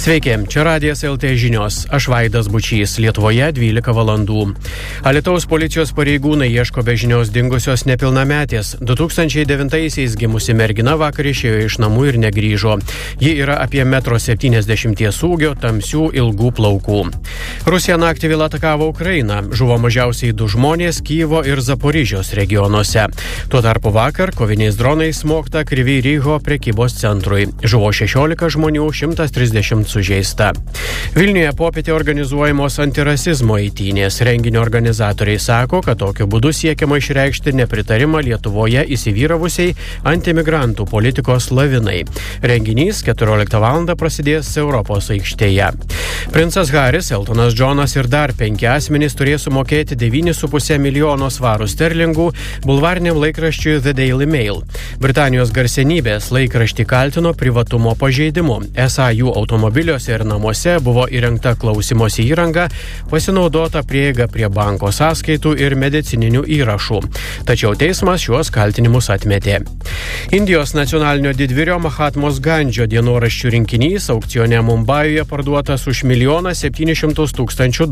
Sveiki, čia Radijas LT žinios. Aš Vaidas Bučys, Lietuvoje 12 valandų. Alytaus policijos pareigūnai ieško be žinios dingusios nepilnametės. 2009-aisiais gimusi mergina vakar išėjo iš namų ir negrįžo. Ji yra apie 1,70 m ūgio, tamsių ilgų plaukų. Rusija naktį vėl atakavo Ukrainą. Žuvo mažiausiai 2 žmonės Kyjivo ir Zaporižios regionuose. Tuo tarpu vakar koviniais dronais smogta Kryvyj Riho prekybos centrui. Žuvo 16 žmonių, 130 sužeista. Vilniuje popietė organizuojamos antirasizmo eitynės. Renginio organizatoriai sako, kad tokiu būdu siekiama išreikšti nepritarimą Lietuvoje įsivyravusiai antimigrantų politikos lavinai. Renginys 14 val. Prasidės Europos aikštėje. Princas Haris, Eltonas Džonas ir dar 5 asmenys turės sumokėti 9,5 milijono svarų sterlingų bulvariniam laikraščiui The Daily Mail. Britanijos garsenybės laikraštį kaltino privatumo pažeidimu. Esą jų automobiliuose ir namuose buvo įrengta klausimosi įranga, pasinaudota prieiga prie banko sąskaitų ir medicininių įrašų. Tačiau teismas šiuos kaltinimus atmetė. Indijos nacionalinio didvyrio Mahatmos Gandžio dienoraščių rinkinys aukcione Mumbajuje parduotas už $1,700,000.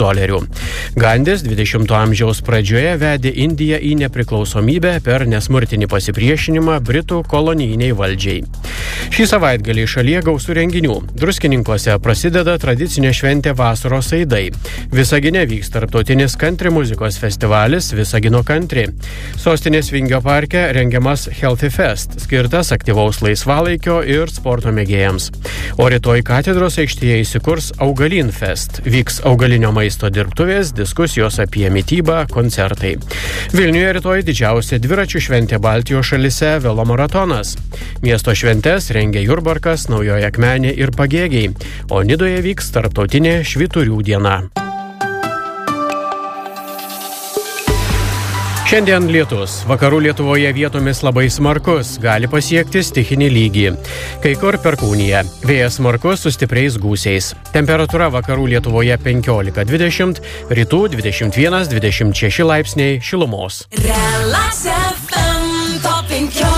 Gandis 20 amžiaus pradžioje vedė Indiją į nepriklausomybę per nesmurtinį pasipriešinimą Britų kolonijiniai valdžiai. Šį savaitgalį šalyje gausu renginių. Druskininkuose prasideda tradicinė šventė Vasaros aidai. Visagine vyks tarptautinis country muzikos festivalis Visagino country. Sostinės Vingio parke rengiamas Healthy Fest, skirtas aktyvaus laisvalaikio ir sporto mėgėjams. O rytoj katedros aikštėje įsikurs Augalin Fest. Vyks augalinio maisto dirbtuvės, diskusijos apie mitybą, koncertai. Vilniuje rytoj didžiausia dviračių šventė Baltijos šalyse – velomaratonas. Miesto šventes rengia Jurbarkas, Naujoji Akmenė ir Pagėgiai, o Nidoje vyks tarptautinė švyturių diena. Šiandien lietus. Vakarų Lietuvoje vietomis labai smarkus, gali pasiekti stichinį lygį. Kai kur perkūnija. Vėjas smarkus su stipriais gūsiais. Temperatūra vakarų Lietuvoje 15-20, rytų 21-26 laipsniai šilumos. Relax FM Top 15.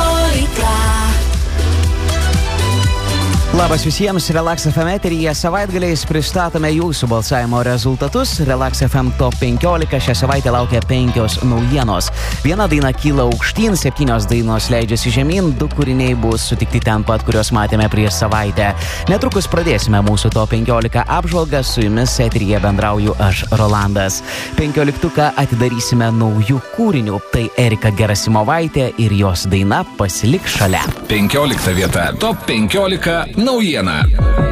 Labas visiems, Relax FM eteryje savaitgaliais pristatome jūsų balsavimo rezultatus. Relax FM Top 15 šią savaitę laukia 5 naujienos. Viena daina kyla aukštyn, 7 dainos leidžiasi žemyn, 2 kūriniai bus sutikti ten pat, kuriuos matėme prieš savaitę. Netrukus pradėsime mūsų Top 15 apžvalgą, su jumis eteryje bendrauju aš, Rolandas. 15 atidarysime naujų kūrinių, tai Erika Gerasimovaitė ir jos daina Pasilik šalia. 15 vieta, Top 15 naujiena.